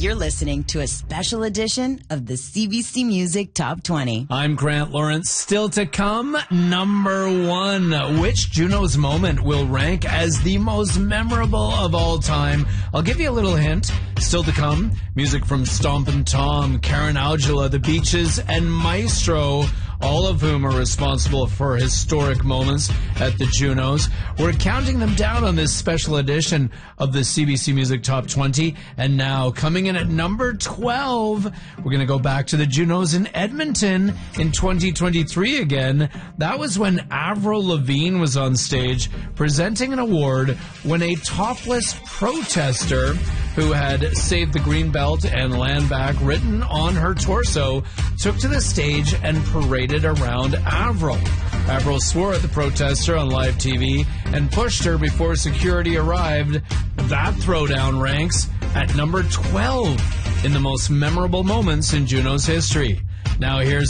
You're listening to a special edition of the CBC Music Top 20. I'm Grant Lawrence. Still to come, number 1. Which Junos moment will rank as the most memorable of all time? I'll give you a little hint. Still to come, music from Stompin' Tom, Karen Aujala, The Beaches, and Maestro, all of whom are responsible for historic moments at the Junos. We're counting them down on this special edition of the CBC Music Top 20. And now, coming in at number 12, we're going to go back to the Junos in Edmonton in 2023 again. That was when Avril Lavigne was on stage presenting an award when a topless protester who had saved the green belt and land back written on her torso took to the stage and paraded around Avril. Avril swore at the protester on live TV and pushed her before security arrived. That throwdown ranks at number 12 in the most memorable moments in Juno's history. Now here's